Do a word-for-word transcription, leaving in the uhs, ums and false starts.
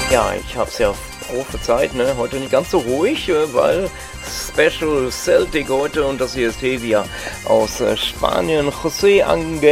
Ja, ich hab's ja prophezeit, ne? Heute nicht ganz so ruhig, äh, weil Special Celtic heute und das hier ist Hevia aus äh, Spanien. José Angel